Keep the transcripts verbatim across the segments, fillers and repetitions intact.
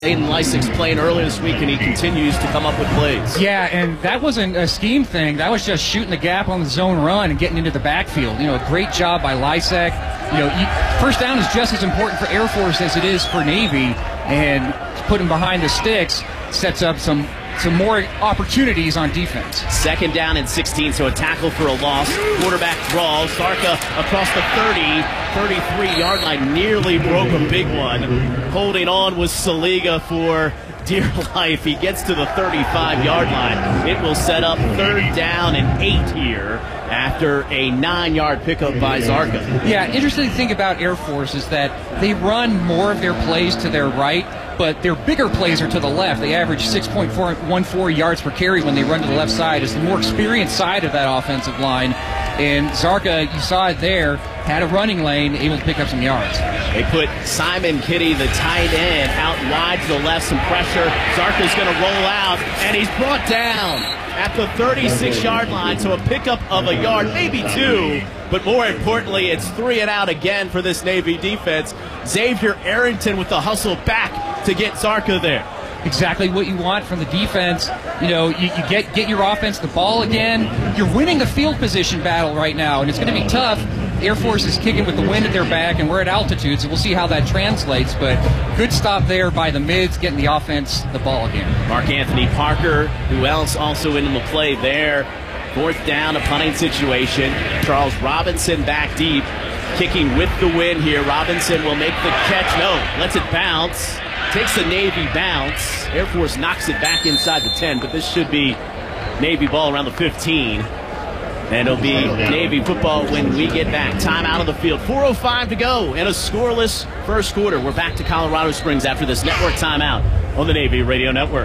Aiden Lysak's playing earlier this week, and he continues to come up with plays. Yeah, and that wasn't a scheme thing. That was just shooting the gap on the zone run and getting into the backfield. You know, a great job by Lysak. You know, you, first down is just as important for Air Force as it is for Navy, and putting behind the sticks sets up some some more opportunities on defense. Second down and sixteen, so a tackle for a loss. Quarterback draw. Zarka across the thirty, thirty-three-yard line, nearly broke a big one. Holding on was Saliga for dear life. He gets to the thirty-five-yard line. It will set up third down and eight here after a nine-yard pickup by Zarka. Yeah, interesting thing about Air Force is that they run more of their plays to their right, but their bigger plays are to the left. They average six point one four yards per carry when they run to the left side. It's the more experienced side of that offensive line. And Zarka, you saw it there, had a running lane, able to pick up some yards. They put Simon Kitty, the tight end, out wide to the left, some pressure. Zarka's going to roll out, and he's brought down at the thirty-six-yard line, so a pickup of a yard, maybe two, but more importantly, it's three and out again for this Navy defense. Xavier Arrington with the hustle back to get Zarka there. Exactly what you want from the defense. You know, you, you get get your offense the ball again. You're winning the field position battle right now, and it's going to be tough. Air Force is kicking with the wind at their back, and we're at altitude, so we'll see how that translates. But good stop there by the mids, getting the offense the ball again. Mark Anthony Parker, who else also in the play there. Fourth down, a punting situation. Charles Robinson back deep, kicking with the wind here. Robinson will make the catch. No, lets it bounce. Takes a Navy bounce. Air Force knocks it back inside the ten, but this should be Navy ball around the fifteen. And it'll be Navy football when we get back. Time out of the field. four oh five to go in a scoreless first quarter. We're back to Colorado Springs after this network timeout on the Navy Radio Network.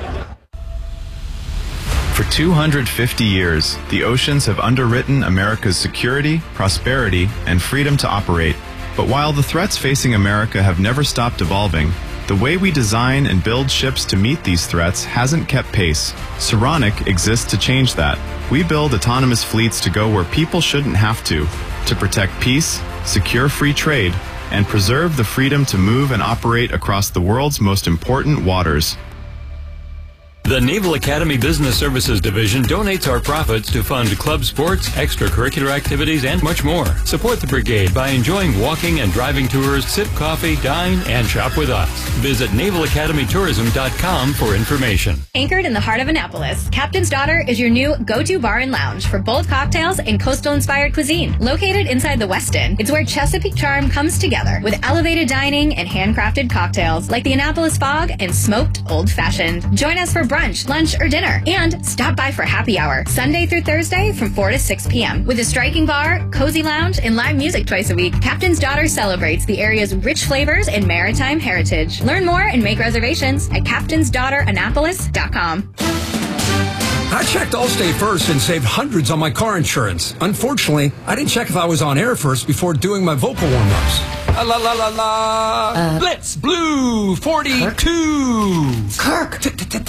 For two hundred fifty years, the oceans have underwritten America's security, prosperity, and freedom to operate. But while the threats facing America have never stopped evolving, the way we design and build ships to meet these threats hasn't kept pace. Saronic exists to change that. We build autonomous fleets to go where people shouldn't have to, to protect peace, secure free trade, and preserve the freedom to move and operate across the world's most important waters. The Naval Academy Business Services Division donates our profits to fund club sports, extracurricular activities, and much more. Support the brigade by enjoying walking and driving tours, sip coffee, dine, and shop with us. Visit naval academy tourism dot com for information. Anchored in the heart of Annapolis, Captain's Daughter is your new go-to bar and lounge for bold cocktails and coastal-inspired cuisine. Located inside the Westin, it's where Chesapeake charm comes together with elevated dining and handcrafted cocktails like the Annapolis Fog and smoked old-fashioned. Join us for brunch, lunch, or dinner, and stop by for happy hour Sunday through Thursday from four to six p.m. With a striking bar, cozy lounge, and live music twice a week, Captain's Daughter celebrates the area's rich flavors and maritime heritage. Learn more and make reservations at captains daughter annapolis dot com. I checked Allstate first and saved hundreds on my car insurance. Unfortunately, I didn't check if I was on air first before doing my vocal warm-ups. La la la la la. Uh, Blitz Blue forty-two. Kirk.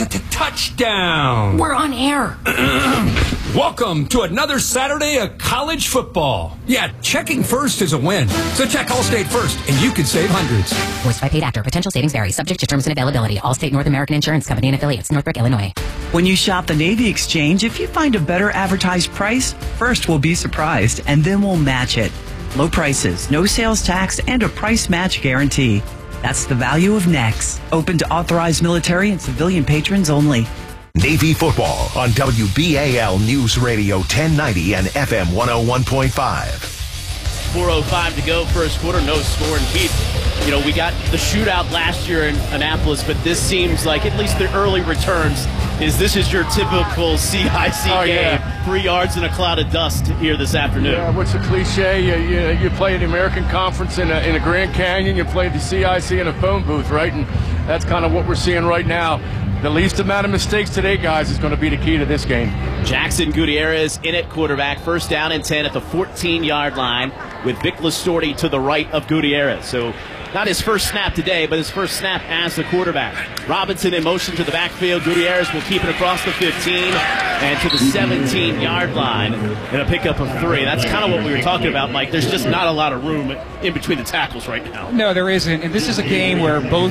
Touchdown. We're on air. Welcome to another Saturday of college football. Yeah, checking first is a win. So check Allstate first, and you could save hundreds. Voiced by paid actor. Potential savings vary. Subject to terms and availability. Allstate North American Insurance Company and affiliates. Northbrook, Illinois. When you shop the Navy Exchange, if you find a better advertised price, first we'll be surprised, and then we'll match it. Low prices, no sales tax, and a price match guarantee. That's the value of N E X. Open to authorized military and civilian patrons only. Navy football on W B A L News Radio ten ninety and F M one oh one point five. four oh five to go, first quarter, no score. And Keith, you know, we got the shootout last year in Annapolis, but this seems like, at least the early returns, is this is your typical C I C oh, game. Yeah. Three yards in a cloud of dust here this afternoon. Yeah, what's the cliche? You, you, you play the American Conference in a, in a Grand Canyon, you play the C I C in a phone booth, right? And that's kind of what we're seeing right now. The least amount of mistakes today, guys, is going to be the key to this game. Jackson Gutierrez in at quarterback, first down and ten at the fourteen-yard line with Vic Listorti to the right of Gutierrez. So not his first snap today, but his first snap as the quarterback. Robinson in motion to the backfield. Gutierrez will keep it across the fifteen and to the seventeen-yard line and a pickup of three. That's kind of what we were talking about, Mike. There's just not a lot of room in between the tackles right now. No, there isn't. And this is a game where both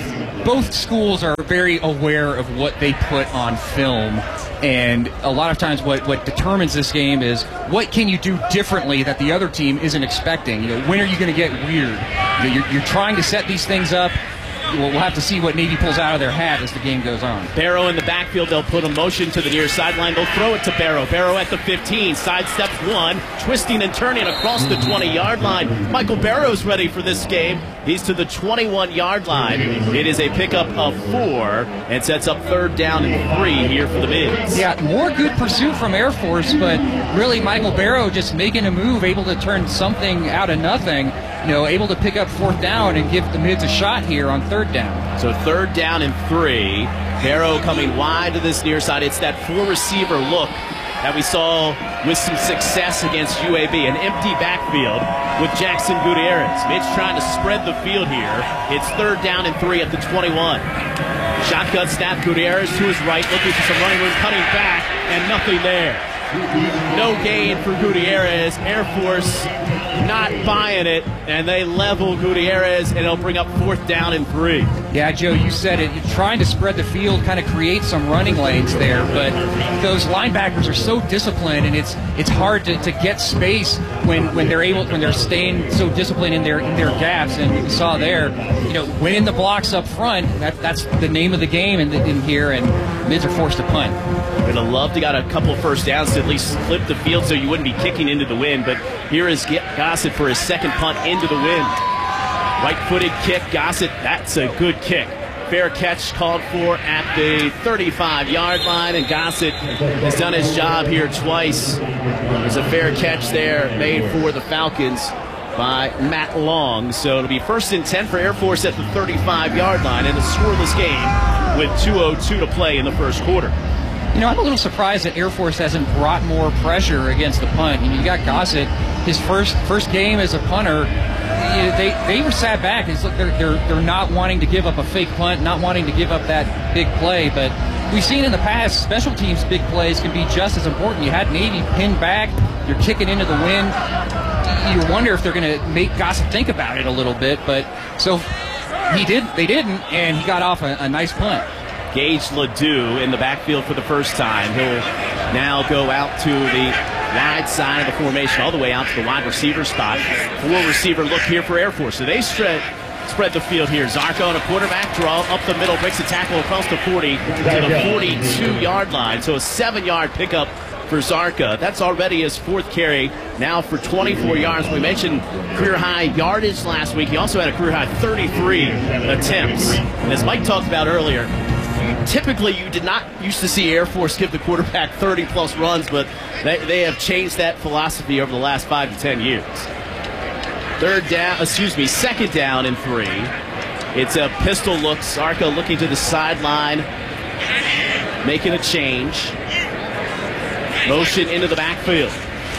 both schools are very aware of what they put on film. And a lot of times what, what determines this game is what can you do differently that the other team isn't expecting. You know, when are you going to get weird? You know, you're, you're trying to set these things up. We'll have to see what Navy pulls out of their hat as the game goes on. Barrow in the backfield. They'll put a motion to the near sideline. They'll throw it to Barrow. Barrow at the fifteen. Sidesteps one. Twisting and turning across the twenty-yard line. Michael Barrow's ready for this game. He's to the twenty-one-yard line. It is a pickup of four and sets up third down and three here for the Mids. Yeah, more good pursuit from Air Force, but really Michael Barrow just making a move, able to turn something out of nothing. You know, able to pick up fourth down and give the Mids a shot here on third down. So third down and three. Barrow coming wide to this near side. It's that four receiver look that we saw with some success against U A B. An empty backfield with Jackson Gutierrez. Mitch trying to spread the field here. It's third down and three at the twenty-one. Shotgun snap, Gutierrez to his right, looking for some running room, cutting back, and nothing there. No gain for Gutierrez. Air Force not buying it, and they level Gutierrez, and it'll bring up fourth down and three. Yeah, Joe, you said it. You're trying to spread the field, kind of create some running lanes there, but those linebackers are so disciplined, and it's it's hard to, to get space when, when they're able when they're staying so disciplined in their in their gaps. And we saw there, you know, winning the blocks up front. That that's the name of the game in, in here, and Mids are forced to punt. Would have loved to got a couple first downs to at least flip the field so you wouldn't be kicking into the wind. But here is Gossett for his second punt into the wind. Right-footed kick, Gossett, that's a good kick. Fair catch called for at the thirty-five-yard line, and Gossett has done his job here twice. There's a fair catch there made for the Falcons by Matt Long. So it'll be first and ten for Air Force at the thirty-five-yard line in a scoreless game with two oh two to play in the first quarter. You know, I'm a little surprised that Air Force hasn't brought more pressure against the punt. I mean, you got Gossett, his first first game as a punter. You know, they they were sat back. It's like they're they're they're not wanting to give up a fake punt, not wanting to give up that big play. But we've seen in the past, special teams big plays can be just as important. You had Navy pinned back. You're kicking into the wind. You wonder if they're going to make Gossett think about it a little bit. But so he did. They didn't, and he got off a, a nice punt. Gage Ledoux in the backfield for the first time. He'll now go out to the wide side of the formation, all the way out to the wide receiver spot. Four receiver look here for Air Force. So they spread, spread the field here. Zarko on a quarterback draw up the middle, breaks a tackle across the forty to the forty-two-yard line. So a seven-yard pickup for Zarka. That's already his fourth carry, now for twenty-four yards. We mentioned career-high yardage last week. He also had a career-high thirty-three attempts. And as Mike talked about earlier, typically you did not used to see Air Force give the quarterback thirty-plus runs, but they, they have changed that philosophy over the last five to ten years. Third down, excuse me, second down and three. It's a pistol look. Zarka looking to the sideline, making a change. Motion into the backfield.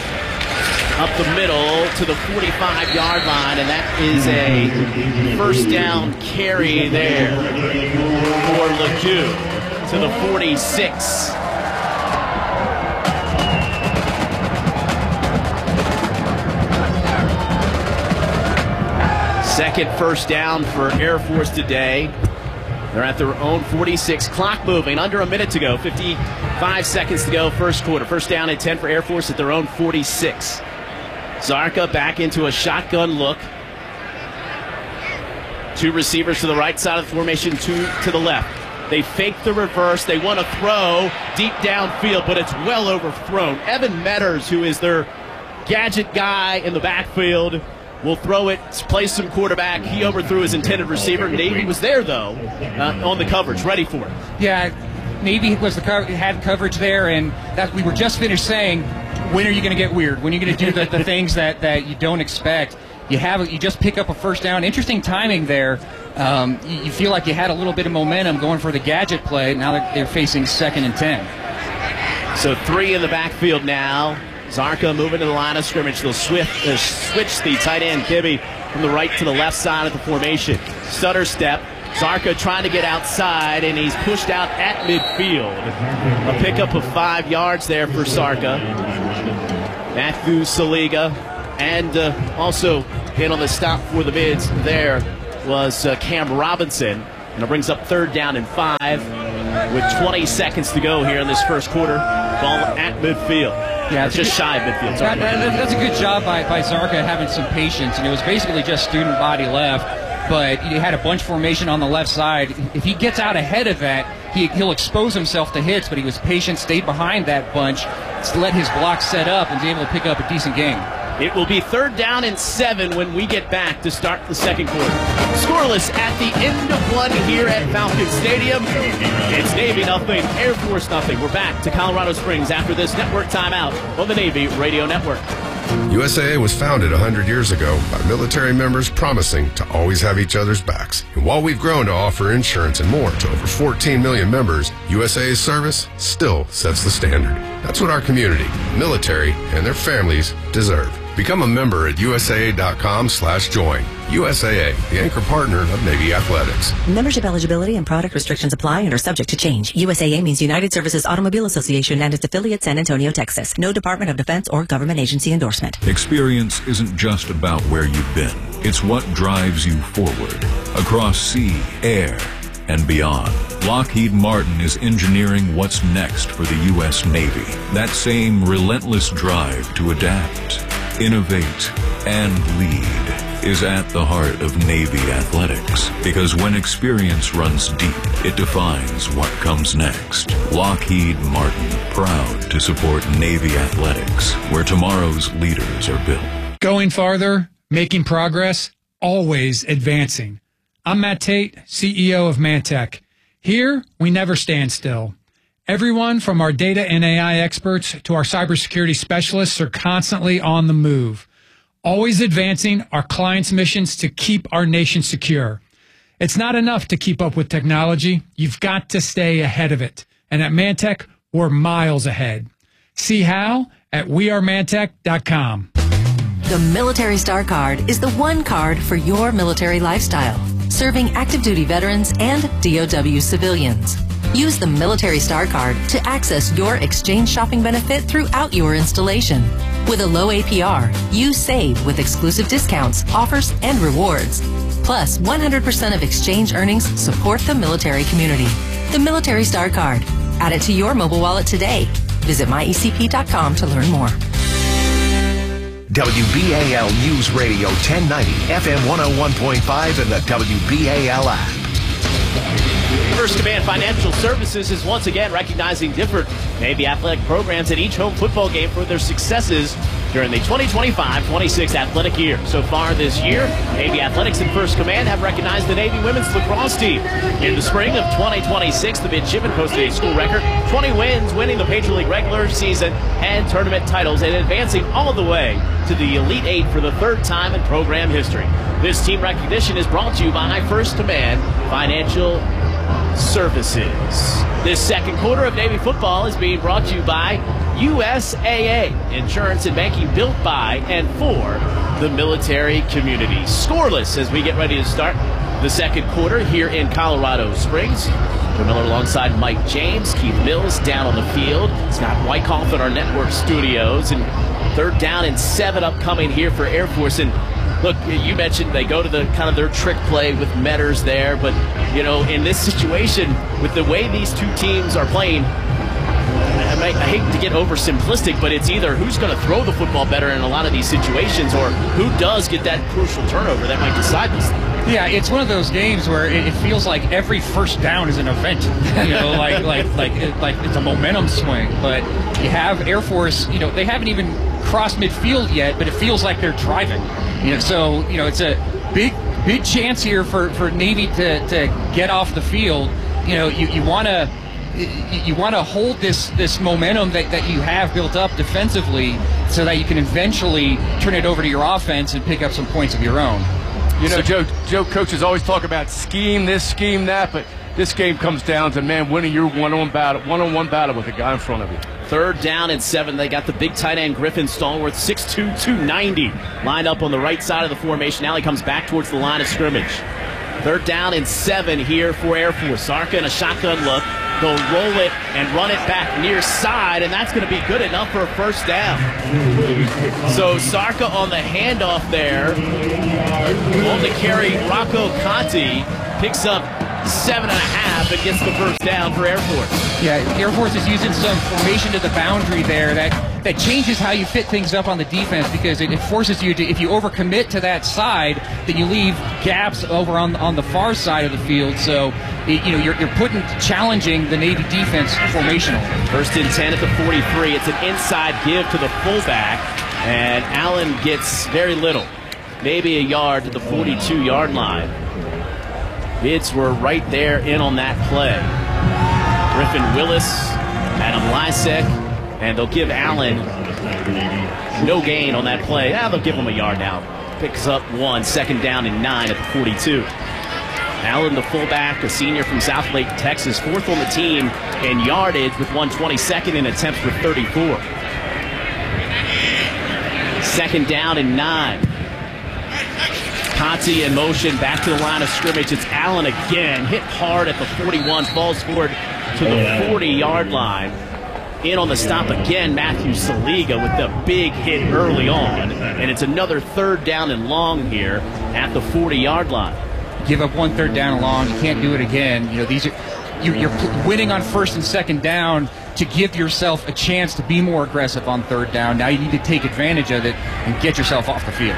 Up the middle to the forty-five-yard line, and that is a first down carry there for Ledoux to the forty-six. Second first down for Air Force today. They're at their own forty-six. Clock moving. Under a minute to go. fifty-five seconds to go. First quarter. First down and ten for Air Force at their own forty-six. Zarka back into a shotgun look. Two receivers to the right side of the formation, two to the left. They fake the reverse. They want to throw deep downfield, but it's well overthrown. Evan Metters, who is their gadget guy in the backfield, will throw it, play some quarterback. He overthrew his intended receiver. Navy was there, though, uh, on the coverage, ready for it. Yeah, Navy was the co- had coverage there, and that we were just finished saying, when are you going to get weird? When are you going to do the, the things that, that you don't expect? You have you just pick up a first down. Interesting timing there. Um, you, you feel like you had a little bit of momentum going for the gadget play. Now they're, they're facing second and ten. So three in the backfield now. Zarka moving to the line of scrimmage. They'll swift, uh, switch the tight end, Kibbe, from the right to the left side of the formation. Stutter step. Zarka trying to get outside, and he's pushed out at midfield. A pickup of five yards there for Zarka. Matthew Saliga, and uh, also in on the stop for the Mids there was uh, Cam Robinson. And it brings up third down and five with twenty seconds to go here in this first quarter. Ball at midfield. Yeah, it's just good, shy of midfield. Sorry. That, that, that's a good job by, by Zarka having some patience. And it was basically just student body left, but he had a bunch formation on the left side. If he gets out ahead of that, he, he'll expose himself to hits, but he was patient, stayed behind that bunch, to let his block set up, and be able to pick up a decent game. It will be third down and seven when we get back to start the second quarter. Scoreless at the end of one here at Falcon Stadium. It's Navy nothing, Air Force nothing. We're back to Colorado Springs after this network timeout on the Navy Radio Network. U S A A was founded one hundred years ago by military members promising to always have each other's backs. And while we've grown to offer insurance and more to over fourteen million members, U S A A's service still sets the standard. That's what our community, military, and their families deserve. Become a member at U S A A dot com slash join. U S A A, the anchor partner of Navy Athletics. Membership eligibility and product restrictions apply and are subject to change. U S A A means United Services Automobile Association and its affiliate San Antonio, Texas. No Department of Defense or government agency endorsement. Experience isn't just about where you've been. It's what drives you forward. Across sea, air, and beyond. Lockheed Martin is engineering what's next for the U S Navy. That same relentless drive to adapt, innovate, and lead is at the heart of Navy athletics. Because when experience runs deep, it defines what comes next. Lockheed Martin, proud to support Navy athletics, where tomorrow's leaders are built. Going farther, making progress, always advancing. I'm Matt Tate, C E O of Mantech. Here, we never stand still. Everyone from our data and A I experts to our cybersecurity specialists are constantly on the move, always advancing our clients' missions to keep our nation secure. It's not enough to keep up with technology. You've got to stay ahead of it. And at Mantech, we're miles ahead. See how at we are mantech dot com. The Military Star Card is the one card for your military lifestyle, serving active duty veterans and D O W civilians. Use the Military Star Card to access your exchange shopping benefit throughout your installation. With a low A P R, you save with exclusive discounts, offers, and rewards. Plus, one hundred percent of exchange earnings support the military community. The Military Star Card. Add it to your mobile wallet today. Visit my E C P dot com to learn more. W B A L News Radio ten ninety, F M one oh one point five, and the W B A L app. First Command Financial Services is once again recognizing different Navy athletic programs at each home football game for their successes during the twenty twenty-five twenty-six athletic year. So far this year, Navy Athletics and First Command have recognized the Navy women's lacrosse team. In the spring of twenty twenty-six, the midshipmen posted a school record, twenty wins, winning the Patriot League regular season and tournament titles and advancing all the way to the Elite Eight for the third time in program history. This team recognition is brought to you by First Command Financial Services. This second quarter of Navy football is being brought to you by U S A A, insurance and banking built by and for the military community. Scoreless as we get ready to start the second quarter here in Colorado Springs. Joe Miller alongside Mike James, Keith Mills down on the field, Scott Wyckoff in our network studios, and third down and seven upcoming here for Air Force. And look, you mentioned they go to the kind of their trick play with Metters there, but you know, in this situation, with the way these two teams are playing, I, might, I hate to get oversimplistic, but it's either who's going to throw the football better in a lot of these situations, or who does get that crucial turnover that might decide this thing. Yeah, it's one of those games where it, it feels like every first down is an event. You know, like like like it, like it's a momentum swing. But you have Air Force. You know, they haven't even crossed midfield yet, but it feels like they're driving. You know, so you know it's a big big chance here for, for Navy to, to get off the field. You know, you you want to. You want to hold this, this momentum that, that you have built up defensively so that you can eventually turn it over to your offense and pick up some points of your own. You know, so, Joe, Joe coaches always talk about scheme this, scheme that, but this game comes down to, man, winning your one-on-one battle, one-on-one battle with the guy in front of you. Third down and seven. They got the big tight end Griffin Stallworth, six two, two ninety, lined up on the right side of the formation. Now he comes back towards the line of scrimmage. Third down and seven here for Air Force. Sarka in a shotgun look. They'll roll it and run it back near side, and that's going to be good enough for a first down. So Sarka on the handoff there, on the carry, Rocco Conti picks up seven and a half and gets the first down for Air Force. Yeah, Air Force is using some formation to the boundary there that, that changes how you fit things up on the defense, because it, it forces you to, if you overcommit to that side, then you leave gaps over on, on the far side of the field. So, it, you know, you're, you're putting, challenging the Navy defense formationally. First and ten at the forty-three. It's an inside give to the fullback, and Allen gets very little. Maybe a yard to the forty-two-yard line. Bids were right there in on that play. Griffin Willis, Adam Lysek, and they'll give Allen no gain on that play. Ah, they'll give him a yard now. Picks up one, second down and nine at the forty-two. Allen, the fullback, a senior from Southlake, Texas, fourth on the team in yardage with one twenty-second in attempts for thirty-four. Second down and nine. Conti in motion, back to the line of scrimmage. It's Allen again, hit hard at the forty-one, falls forward to the forty-yard line. In on the stop again, Matthew Saliga with the big hit early on. And it's another third down and long here at the forty-yard line. Give up one third down and long, you can't do it again. You know, these are, you, you're winning on first and second down to give yourself a chance to be more aggressive on third down. Now you need to take advantage of it and get yourself off the field.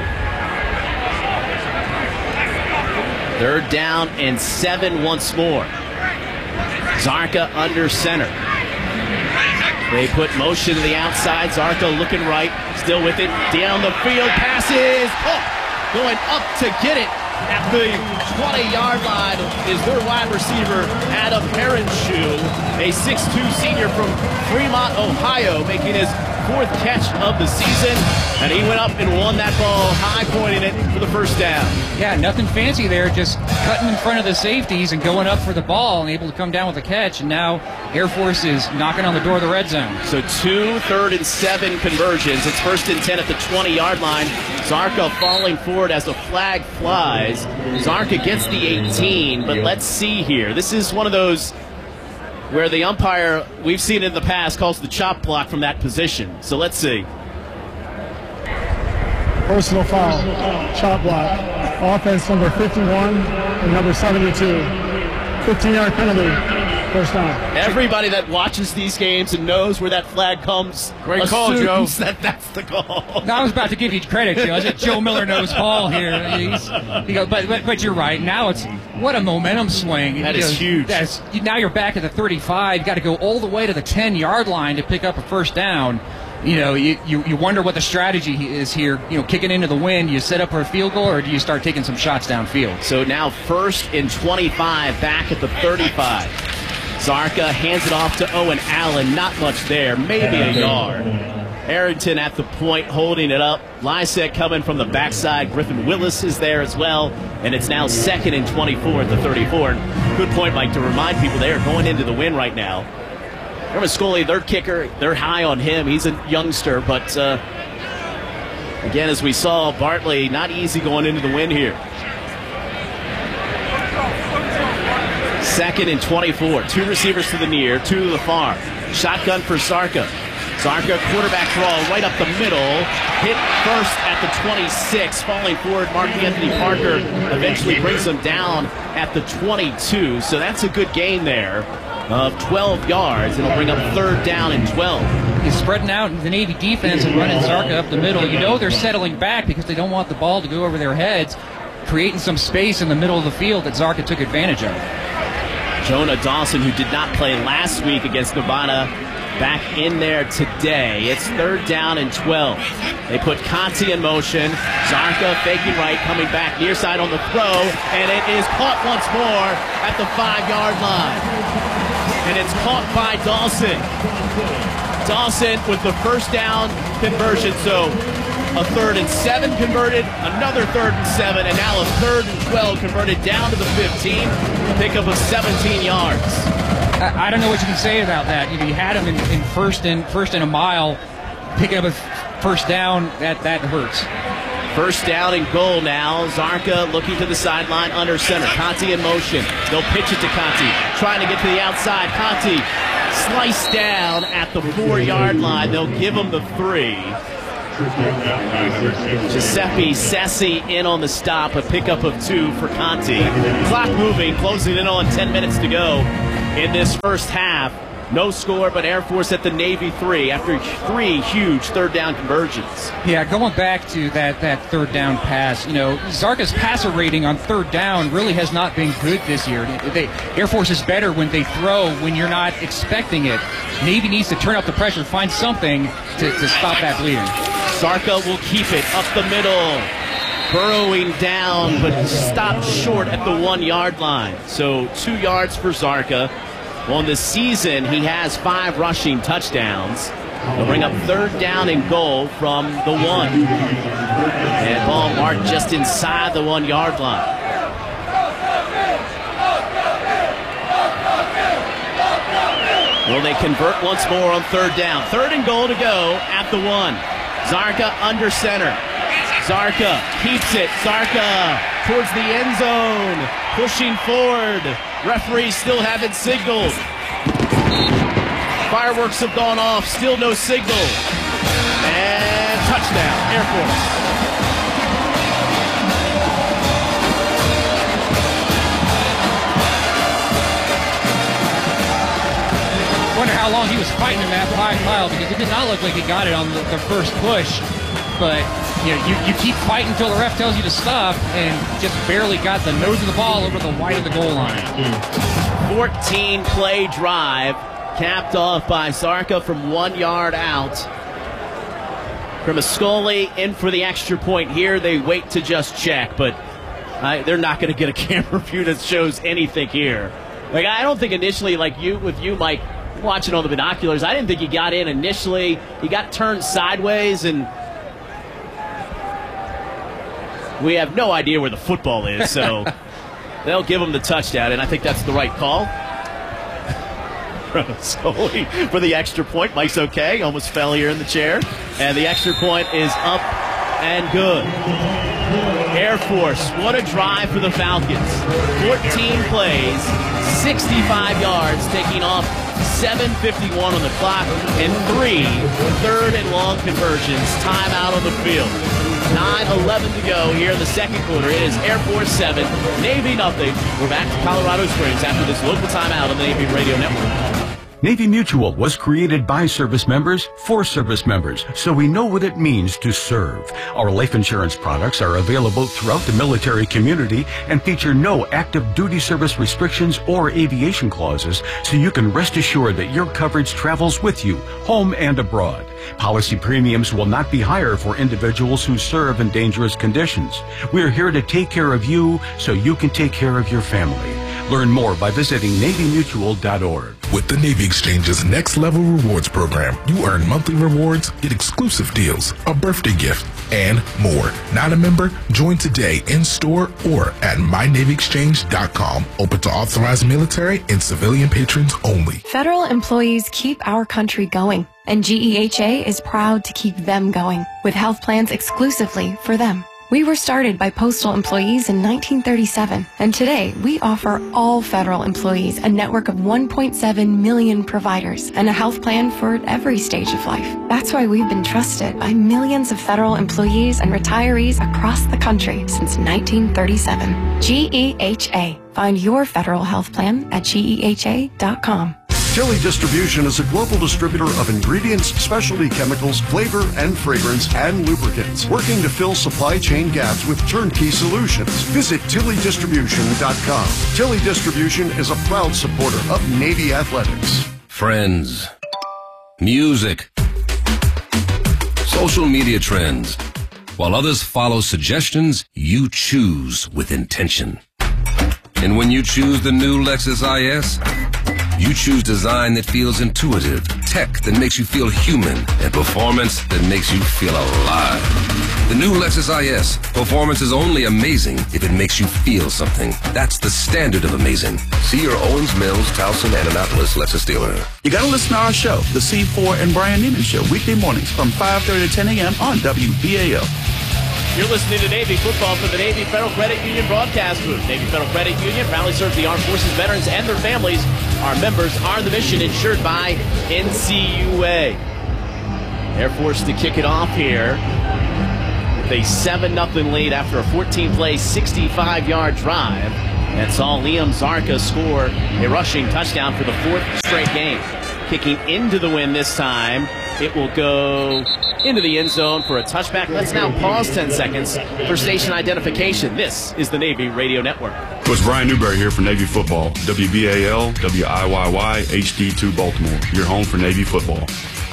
Third down and seven once more. Zarka under center. They put motion to the outside. Zarka looking right, still with it. Down the field, passes. Oh, going up to get it at the twenty-yard line is their wide receiver, Adam Heronshoe, a six two senior from Fremont, Ohio, making his fourth catch of the season. And he went up and won that ball, high pointing it for the first down. Yeah, nothing fancy there, just cutting in front of the safeties and going up for the ball and able to come down with a catch. And now Air Force is knocking on the door of the red zone. So two third and seven conversions. It's first and ten at the twenty-yard line. Zarka falling forward as the flag flies. Zarka gets the eighteen, but let's see here. This is one of those where the umpire, we've seen it in the past, calls the chop block from that position. So let's see. Personal foul, chop block. Offense number fifty-one and number seventy-two. fifteen-yard penalty, first down. Everybody that watches these games and knows where that flag comes, great call, Joe. That that's the call. Now I was about to give you credit, Joe. Is it Joe Miller knows ball here? He's, you know, but, but but you're right. Now it's what a momentum swing. That you is know, huge. That's, now you're back at the thirty-five. You've got to go all the way to the ten-yard line to pick up a first down. You know, you, you, you wonder what the strategy is here. You know, kicking into the wind, you set up for a field goal, or do you start taking some shots downfield? So now first and twenty-five, back at the thirty-five. Zarka hands it off to Owen Allen. Not much there, maybe a yard. Arrington at the point, holding it up. Lysek coming from the backside. Griffin Willis is there as well. And it's now second and twenty-four at the thirty-four. Good point, Mike, to remind people they are going into the wind right now. Remember Scully, their kicker, they're high on him. He's a youngster, but uh, again, as we saw, Bartley, not easy going into the wind here. Second and twenty-four. Two receivers to the near, two to the far. Shotgun for Zarka. Zarka, quarterback draw right up the middle. Hit first at the twenty-six. Falling forward, Mark Anthony Parker eventually brings him down at the twenty-two. So that's a good gain there of twelve yards. It'll bring up third down and twelve. He's spreading out the Navy defense and running Zarka up the middle. You know they're settling back because they don't want the ball to go over their heads, creating some space in the middle of the field that Zarka took advantage of. Jonah Dawson, who did not play last week against Nevada, back in there today. It's third down and twelve. They put Conti in motion. Zarka faking right, coming back near side on the throw, and it is caught once more at the five-yard line. And it's caught by Dawson. Dawson with the first down conversion, so a third and seven converted, another third and seven, and now a third and twelve converted down to the fifteen. Pickup of seventeen yards. I, I don't know what you can say about that. You know, you had him in, in first and first and a mile, picking up a first down. That that hurts. First down and goal now. Zarka looking to the sideline under center. Conti in motion. They'll pitch it to Conti. Trying to get to the outside. Conti sliced down at the four-yard line. They'll give him the three. Giuseppe Sessi in on the stop, a pickup of two for Conti. Clock moving, closing in on ten minutes to go in this first half. No score, but Air Force at the Navy three after three huge third down conversions. Yeah, going back to that, that third down pass, you know, Zarka's passer rating on third down really has not been good this year. They, Air Force is better when they throw when you're not expecting it. Navy needs to turn up the pressure, find something to, to stop that bleeding. Zarka will keep it up the middle, burrowing down, but stopped short at the one-yard line. So two yards for Zarka. On the season, he has five rushing touchdowns. They'll bring up third down and goal from the one. And ball marked just inside the one-yard line. Will they convert once more on third down? Third and goal to go at the one. Zarka under center. Zarka keeps it. Zarka towards the end zone, pushing forward. Referees still haven't signaled. Fireworks have gone off, still no signal. And touchdown, Air Force. Wonder how long he was fighting in that five mile because it did not look like he got it on the, the first push. But you know, you, you keep fighting until the ref tells you to stop, and just barely got the nose of the ball over the white of the goal line. fourteen play drive, capped off by Zarka from one yard out. Cremascoli in for the extra point here. They wait to just check, but uh, they're not going to get a camera view that shows anything here. Like, I don't think initially, like you with you, Mike, watching on the binoculars, I didn't think he got in initially. He got turned sideways, and we have no idea where the football is, so they'll give him the touchdown, and I think that's the right call. Solely for the extra point. Mike's okay. Almost fell here in the chair. And the extra point is up and good. Air Force, what a drive for the Falcons. fourteen plays, sixty-five yards, taking off seven fifty-one on the clock, and three third and long conversions. Timeout on the field. nine eleven to go here in the second quarter. It is Air Force seven, Navy nothing. We're back to Colorado Springs after this local timeout on the Navy Radio Network. Navy Mutual was created by service members for service members, so we know what it means to serve. Our life insurance products are available throughout the military community and feature no active duty service restrictions or aviation clauses, so you can rest assured that your coverage travels with you, home and abroad. Policy premiums will not be higher for individuals who serve in dangerous conditions. We are here to take care of you so you can take care of your family. Learn more by visiting Navy Mutual dot org. With the Navy Exchange's Next Level Rewards program, you earn monthly rewards, get exclusive deals, a birthday gift, and more. Not a member? Join today in store or at my navy exchange dot com. Open to authorized military and civilian patrons only. Federal employees keep our country going, and G E H A is proud to keep them going with health plans exclusively for them. We were started by postal employees in nineteen thirty-seven, and today we offer all federal employees a network of one point seven million providers and a health plan for every stage of life. That's why we've been trusted by millions of federal employees and retirees across the country since nineteen thirty-seven. G E H A. Find your federal health plan at G E H A dot com. Tilly Distribution is a global distributor of ingredients, specialty chemicals, flavor and fragrance, and lubricants, working to fill supply chain gaps with turnkey solutions. Visit Tilly Distribution dot com. Tilly Distribution is a proud supporter of Navy Athletics. Friends, music, social media trends. While others follow suggestions, you choose with intention. And when you choose the new Lexus I S, you choose design that feels intuitive, tech that makes you feel human, and performance that makes you feel alive. The new Lexus I S. Performance is only amazing if it makes you feel something. That's the standard of amazing. See your Owens Mills, Towson, and Annapolis Lexus dealer. You gotta listen to our show, The C four and Brian Neiman Show, weekday mornings from five thirty to ten a.m. on W B A L. You're listening to Navy football from the Navy Federal Credit Union broadcast booth. Navy Federal Credit Union proudly serves the armed forces, veterans, and their families. Our members are the mission insured by N C U A. Air Force to kick it off here with a seven nothing lead after a fourteen play, sixty-five yard drive. And saw Liam Zarka score a rushing touchdown for the fourth straight game. Kicking into the win this time. It will go into the end zone for a touchback. Let's now pause ten seconds for station identification. This is the Navy Radio Network. It's Brian Newberry here for Navy Football. W B A L, W I Y Y, H D two Baltimore. Your home for Navy Football.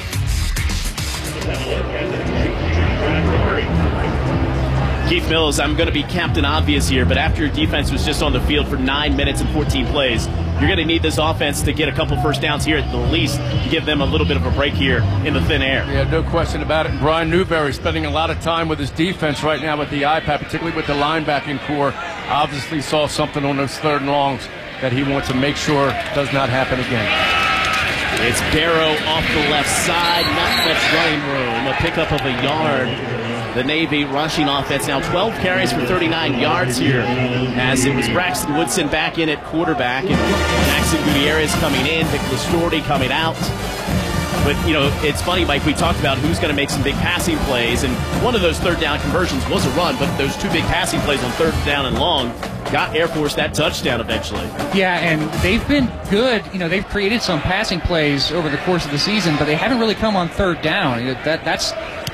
Keith Mills, I'm going to be Captain Obvious here, but after your defense was just on the field for nine minutes and fourteen plays, you're going to need this offense to get a couple first downs here at the least to give them a little bit of a break here in the thin air. Yeah, no question about it. And Brian Newberry spending a lot of time with his defense right now with the iPad, particularly with the linebacking core. Obviously saw something on those third and longs that he wants to make sure does not happen again. It's Barrow off the left side, not much running room, a pickup of a yard. The Navy rushing offense now twelve carries for thirty-nine yards here as it was Braxton Woodson back in at quarterback and Jackson Gutierrez coming in, Nicholas Doherty coming out. But, you know, it's funny, Mike, we talked about who's going to make some big passing plays, and one of those third down conversions was a run, but those two big passing plays on third down and long got Air Force that touchdown eventually. Yeah, and they've been good. You know, they've created some passing plays over the course of the season, but they haven't really come on third down. That, that's...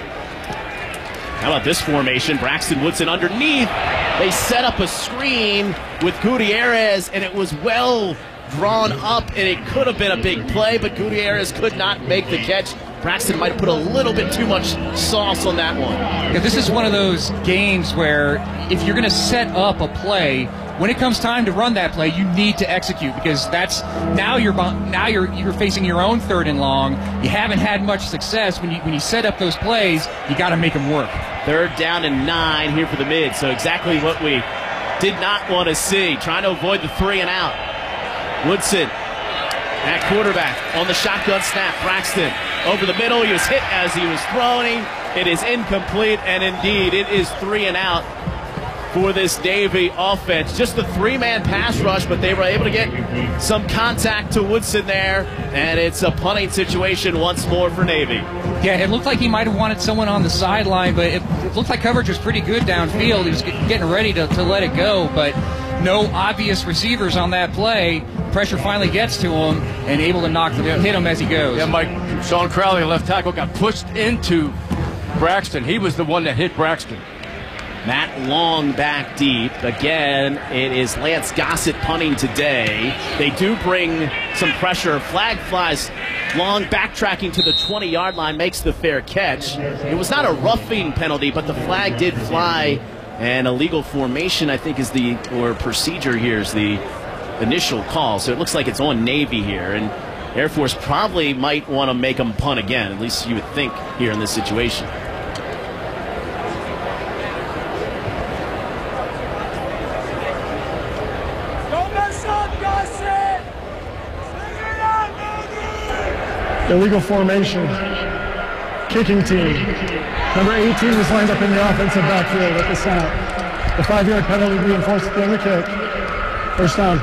How about this formation? Braxton Woodson underneath. They set up a screen with Gutierrez, and it was well drawn up, and it could have been a big play, but Gutierrez could not make the catch. Braxton might have put a little bit too much sauce on that one. Yeah, this is one of those games where if you're going to set up a play, when it comes time to run that play, you need to execute, because that's now you're now you're you're facing your own third and long. You haven't had much success when you when you set up those plays. You got to make them work. Third down and nine here for the mid. So exactly what we did not want to see. Trying to avoid the three and out. Woodson at quarterback on the shotgun snap. Braxton over the middle. He was hit as he was throwing. It is incomplete, and indeed it is three and out for this Navy offense. Just the three-man pass rush, but they were able to get some contact to Woodson there, and it's a punting situation once more for Navy. Yeah, it looked like he might have wanted someone on the sideline, but it, it looked like coverage was pretty good downfield. He was getting ready to, to let it go, but no obvious receivers on that play. Pressure finally gets to him and able to knock the, yeah. hit him as he goes. Yeah, Mike, Sean Crowley, left tackle, got pushed into Braxton. He was the one that hit Braxton. Matt Long back deep. Again, it is Lance Gossett punting today. They do bring some pressure. Flag flies. Long backtracking to the twenty-yard line, makes the fair catch. It was not a roughing penalty, but the flag did fly. And illegal formation, I think, is the, or procedure here is the initial call. So it looks like it's on Navy here. And Air Force probably might want to make them punt again. At least you would think here in this situation. Illegal formation. Kicking team. Number eighteen was lined up in the offensive backfield at the snap. The five-yard penalty reinforced at the end of the kick. First down.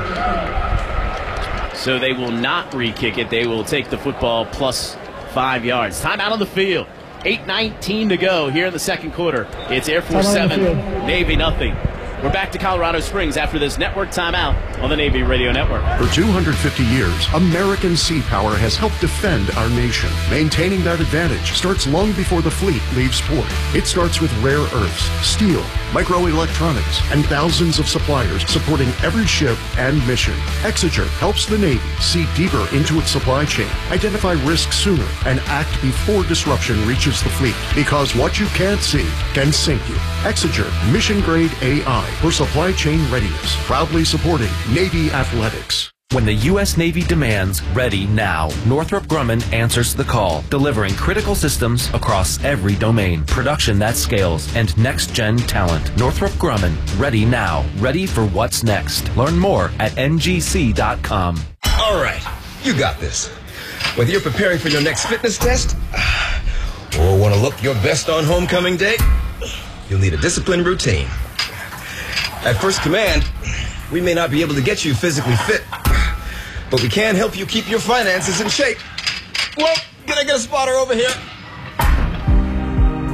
So they will not re-kick it. They will take the football plus five yards. Time out on the field. eight nineteen to go here in the second quarter. It's Air Force seven, Navy nothing. We're back to Colorado Springs after this network timeout on the Navy Radio Network. For two hundred fifty years, American Sea Power has helped defend our nation. Maintaining that advantage starts long before the fleet leaves port. It starts with rare earths, steel, microelectronics, and thousands of suppliers supporting every ship and mission. Exeger helps the Navy see deeper into its supply chain, identify risks sooner, and act before disruption reaches the fleet. Because what you can't see can sink you. Exeger, mission-grade A I for supply chain readiness. Proudly supporting Navy athletics. When the U S Navy demands ready now, Northrop Grumman answers the call, delivering critical systems across every domain, production that scales, and next-gen talent. Northrop Grumman, ready now, ready for what's next. Learn more at N G C dot com. All right, you got this. Whether you're preparing for your next fitness test or want to look your best on homecoming day, you'll need a disciplined routine. At First Command, we may not be able to get you physically fit, but we can help you keep your finances in shape. Well, can I get a spotter over here?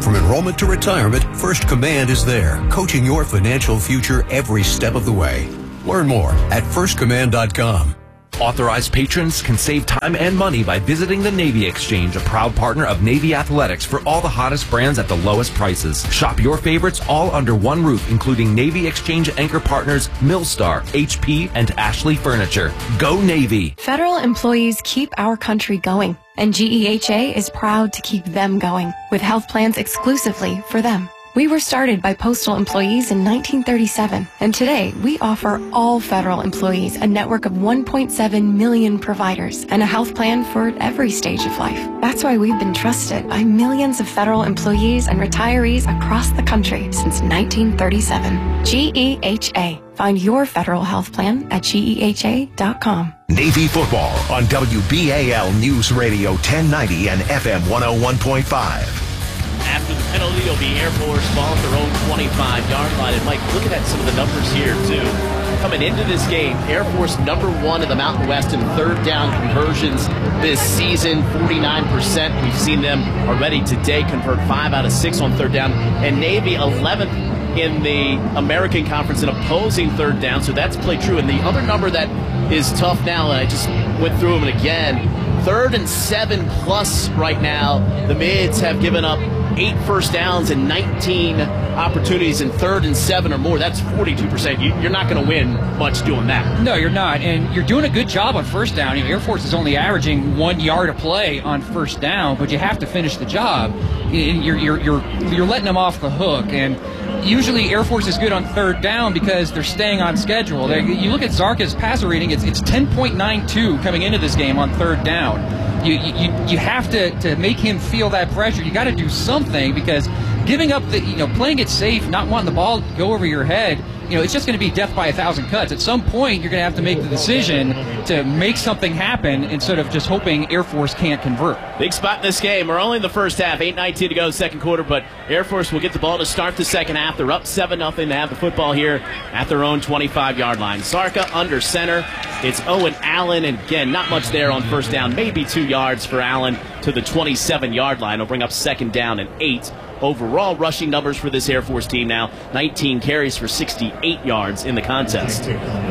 From enrollment to retirement, First Command is there, coaching your financial future every step of the way. Learn more at first command dot com. Authorized patrons can save time and money by visiting the Navy Exchange, a proud partner of Navy Athletics, for all the hottest brands at the lowest prices. Shop your favorites all under one roof, including Navy Exchange anchor partners Millstar, H P, and Ashley Furniture. Go Navy! Federal employees keep our country going, and G E H A is proud to keep them going with health plans exclusively for them. We were started by postal employees in nineteen thirty-seven, and today we offer all federal employees a network of one point seven million providers and a health plan for every stage of life. That's why we've been trusted by millions of federal employees and retirees across the country since nineteen thirty-seven. G E H A. Find your federal health plan at G E H A dot com. Navy football on W B A L News Radio ten ninety and F M one oh one point five. After the penalty, it'll be Air Force ball at their own twenty-five-yard line. And Mike, looking at some of the numbers here, too. Coming into this game, Air Force number one in the Mountain West in third down conversions this season, forty-nine percent. We've seen them already today convert five out of six on third down. And Navy, eleventh in the American Conference in opposing third down, so that's played true. And the other number that is tough now, and I just went through them again, third and seven plus right now. The Mids have given up eight first downs and nineteen opportunities in third and seven or more. That's forty-two percent. You, you're not going to win much doing that. No, you're not. And you're doing a good job on first down. You know, Air Force is only averaging one yard a play on first down, but you have to finish the job. You're, you're, you're, you're letting them off the hook. And usually Air Force is good on third down because they're staying on schedule. They, you look at Zarka's passer rating, it's, it's ten point nine two coming into this game on third down. You, you, you have to, to make him feel that pressure. You got to do something, because giving up the, you know, playing it safe, not wanting the ball to go over your head, you know, it's just going to be death by a thousand cuts. At some point, you're going to have to make the decision to make something happen instead of just hoping Air Force can't convert. Big spot in this game. We're only in the first half, eight nineteen to go, second quarter, but Air Force will get the ball to start the second half. They're up seven nothing to have the football here at their own twenty-five-yard line. Sarka under center. It's Owen Allen, and again, not much there on first down, maybe two yards for Allen to the twenty-seven-yard line. He'll bring up second down and eight. Overall rushing numbers for this Air Force team now, nineteen carries for sixty-eight yards in the contest.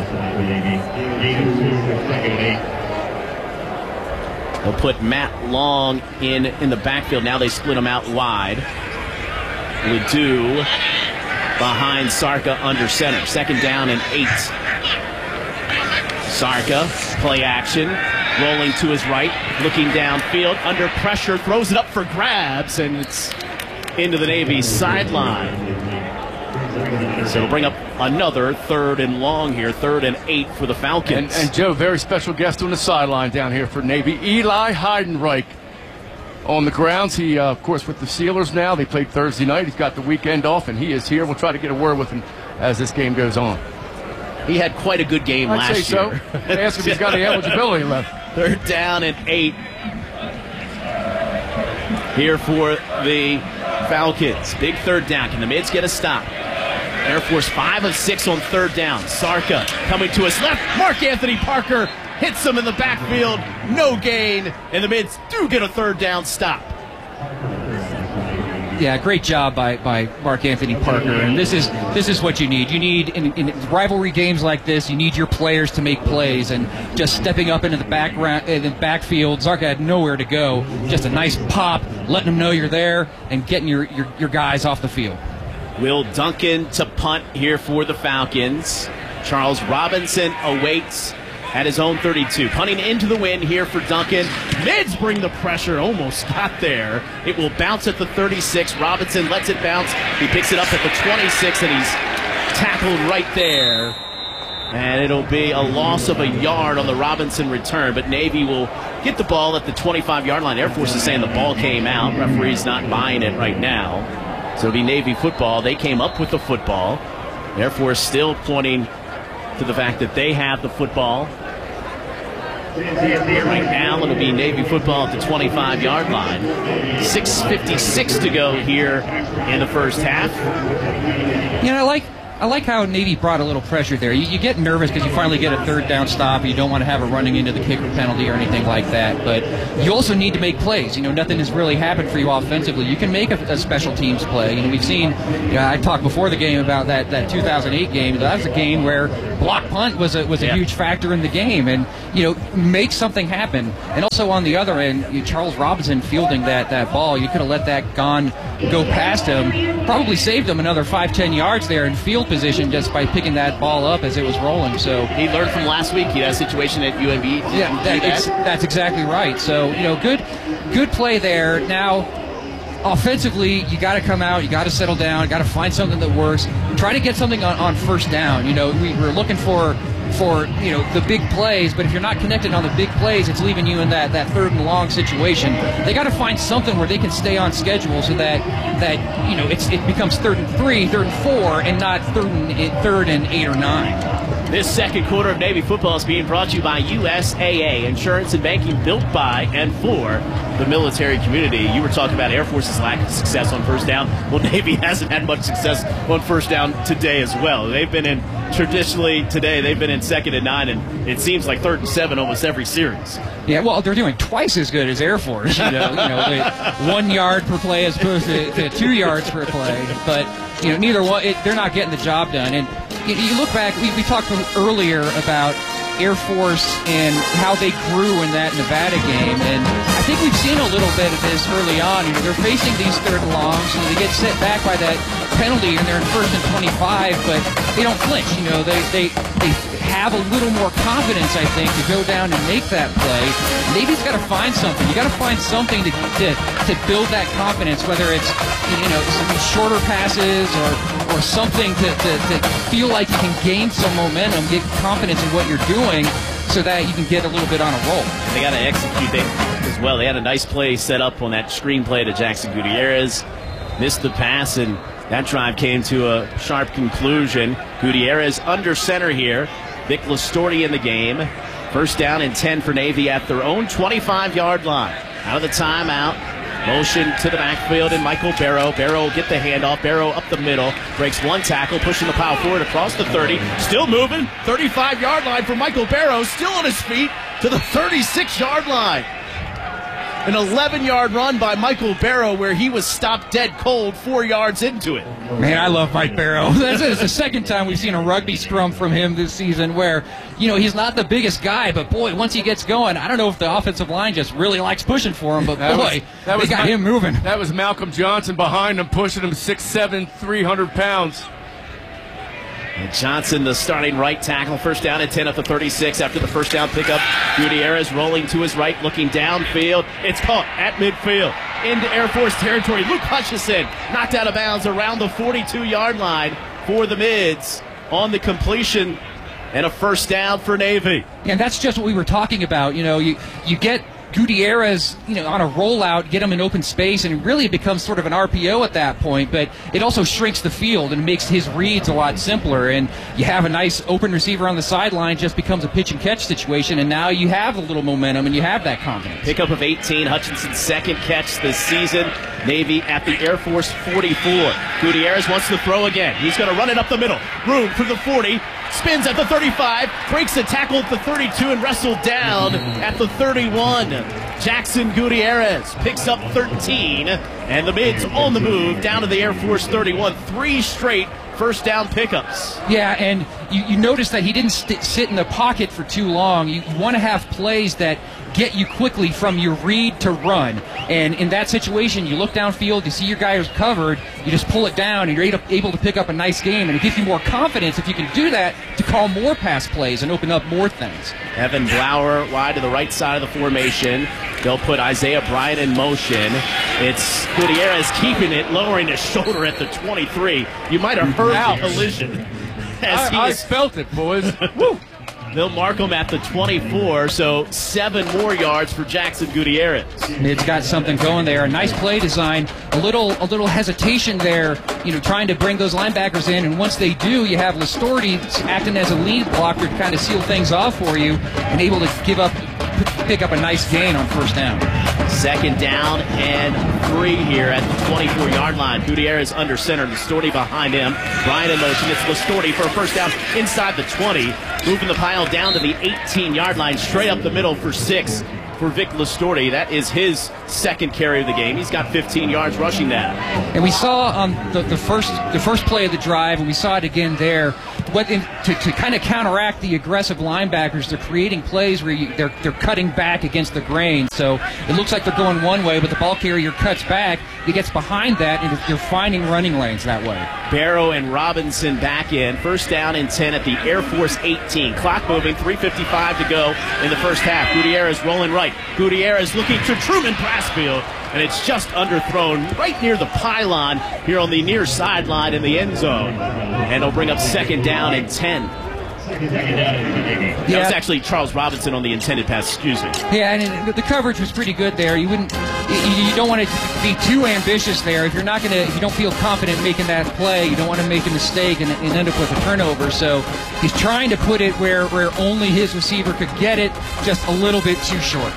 They'll put Matt Long in in the backfield. Now they split him out wide. Ledoux behind Sarka under center. Second down and eight. Sarka, play action, rolling to his right, looking downfield, under pressure, throws it up for grabs, and it's into the Navy sideline. So it'll bring up another third and long here, third and eight for the Falcons. And, and Joe, very special guest on the sideline down here for Navy, Eli Heidenreich. On the grounds, he, uh, of course, with the Steelers now. They played Thursday night. He's got the weekend off, and he is here. We'll try to get a word with him as this game goes on. He had quite a good game I'd last say so. year. Ask if he's got any eligibility left. Third down and eight here for the Falcons. Big third down. Can the Mids get a stop? Air Force five of six on third down. Sarka coming to his left. Mark Anthony Parker hits him in the backfield. No gain. And the Mids do get a third down stop. Yeah, great job by, by Mark Anthony Parker. And this is this is what you need. You need, in, in rivalry games like this, you need your players to make plays. And just stepping up into the background, in the backfield, Zarka had nowhere to go. Just a nice pop, letting them know you're there, and getting your, your, your guys off the field. Will Duncan to punt here for the Falcons. Charles Robinson awaits at his own thirty-two. Punting into the wind here for Duncan. Mids bring the pressure. Almost got there. It will bounce at the thirty-six. Robinson lets it bounce. He picks it up at the twenty-six, and he's tackled right there. And it'll be a loss of a yard on the Robinson return, but Navy will get the ball at the twenty-five-yard line. Air Force is saying the ball came out. Referee's not buying it right now. So it'll be Navy football. They came up with the football. Air Force still pointing to the fact that they have the football. Right now, it'll be Navy football at the twenty-five-yard line. six fifty-six to go here in the first half. You know, I like I like how Navy brought a little pressure there. You, you get nervous because you finally get a third down stop. You don't want to have it running into the kicker penalty or anything like that. But you also need to make plays. You know, nothing has really happened for you offensively. You can make a, a special teams play. You know, we've seen, you know, I talked before the game about that, that two thousand eight game. That was a game where block punt was a, was a yeah. huge factor in the game. And, you know, make something happen. And also on the other end, you, Charles Robinson fielding that, that ball. You could have let that gone go past him. Probably saved him another five, ten yards there in field position just by picking that ball up as it was rolling. So he learned from last week. He had a situation at U M B. Yeah, that, that? that's exactly right. So, you know, good, good play there. Now, offensively, you got to come out, you got to settle down, you got to find something that works. Try to get something on, on first down. You know, we, we're looking for for you know the big plays, but if you're not connected on the big plays, it's leaving you in that, that third and long situation. They got to find something where they can stay on schedule so that that you know it's it becomes third and three, third and four, and not third and third and eight or nine. This second quarter of Navy football is being brought to you by U S A A, insurance and banking built by and for the military community. You were talking about Air Force's lack of success on first down. Well, Navy hasn't had much success on first down today as well. They've been in, traditionally today, they've been in second and nine, and it seems like third and seven almost every series. Yeah, well, they're doing twice as good as Air Force. You know, you know they, one yard per play as opposed to, to two yards per play. But, you know, neither one, it, they're not getting the job done. And you, you look back, we, we talked earlier about Air Force and how they grew in that Nevada game, and I think we've seen a little bit of this early on. You know, they're facing these third and longs, and they get set back by that penalty, and they're in first and twenty-five, but they don't flinch. You know, they they they have a little more confidence, I think, to go down and make that play. Navy's got to find something. You got to find something to, to to build that confidence, whether it's you know some shorter passes or or something to, to, to feel like you can gain some momentum, get confidence in what you're doing, so that you can get a little bit on a roll. They got to execute they, as well. They had a nice play set up on that screenplay to Jackson Gutierrez. Missed the pass, and that drive came to a sharp conclusion. Gutierrez under center here. Vic Listorti in the game. First down and ten for Navy at their own twenty-five-yard line. Out of the timeout. Motion to the backfield, and Michael Barrow. Barrow will get the handoff. Barrow up the middle. Breaks one tackle, pushing the pile forward across the thirty. Still moving. thirty-five-yard line for Michael Barrow. Still on his feet to the thirty-six-yard line. An eleven-yard run by Michael Barrow where he was stopped dead cold four yards into it. Man, I love Mike Barrow. That's the second time we've seen a rugby scrum from him this season where, you know, he's not the biggest guy, but boy, once he gets going, I don't know if the offensive line just really likes pushing for him, but that boy, was, that they was got Ma- him moving. That was Malcolm Johnson behind him, pushing him six seven, three hundred pounds. And Johnson, the starting right tackle, first down at ten at the thirty-six after the first down pickup. Gutierrez rolling to his right, looking downfield. It's caught at midfield into Air Force territory. Luke Hutchison knocked out of bounds around the forty-two-yard line for the Mids on the completion, and a first down for Navy. And that's just what we were talking about. You know, you you get Gutierrez, you know, on a rollout, get him in open space, and it really becomes sort of an R P O at that point, but it also shrinks the field and makes his reads a lot simpler, and you have a nice open receiver on the sideline, just becomes a pitch and catch situation, and now you have a little momentum and you have that confidence. Pickup of eighteen, Hutchinson's second catch this season. Navy at the Air Force forty-four. Gutierrez wants to throw again. He's going to run it up the middle. Room for the forty. Spins at the thirty-five. Breaks a tackle at the thirty-two and wrestled down at the thirty-one. Jackson Gutierrez picks up thirteen. And the Mids on the move down to the Air Force thirty-one. Three straight first down pickups. Yeah, and you, you notice that he didn't st- sit in the pocket for too long. You, you want to have plays that get you quickly from your read to run. And in that situation, you look downfield, you see your guy is covered, you just pull it down, and you're able to pick up a nice game. And it gives you more confidence if you can do that to call more pass plays and open up more things. Evan Blauer wide to the right side of the formation. They'll put Isaiah Bryant in motion. It's Gutierrez keeping it, lowering his shoulder at the twenty-three. You might have heard Ouch. the collision. I, I felt it, boys. Woo. They'll mark him at the twenty-four, so seven more yards for Jackson Gutierrez. It's got something going there. A nice play design. A little a little hesitation there, you know, trying to bring those linebackers in. And once they do, you have Listorti acting as a lead blocker to kind of seal things off for you and able to give up, pick up a nice gain on first down. Second down and three here at the twenty-four-yard line. Gutierrez under center. Listorti behind him. Bryant in motion. It's Listorti for a first down inside the twenty. Moving the pile down to the eighteen-yard line. Straight up the middle for six for Vic Listorti. That is his second carry of the game. He's got fifteen yards rushing that. And we saw on um, the, the first the first play of the drive, and we saw it again there, what in, to, to kind of counteract the aggressive linebackers, they're creating plays where you, they're, they're cutting back against the grain. So it looks like they're going one way, but the ball carrier cuts back. He gets behind that, and they're finding running lanes that way. Barrow and Robinson back in. First down and ten at the Air Force eighteen. Clock moving, three fifty-five to go in the first half. Gutierrez rolling right. Gutierrez looking to Truman Brassfield, and it's just underthrown right near the pylon here on the near sideline in the end zone. And it'll bring up second down and ten. That Yeah. was actually Charles Robinson on the intended pass, excuse me. Yeah, and the coverage was pretty good there. You wouldn't, you, you don't want to be too ambitious there. If you're not going to, if you don't feel confident making that play, you don't want to make a mistake and, and end up with a turnover. So he's trying to put it where, where only his receiver could get it, just a little bit too short.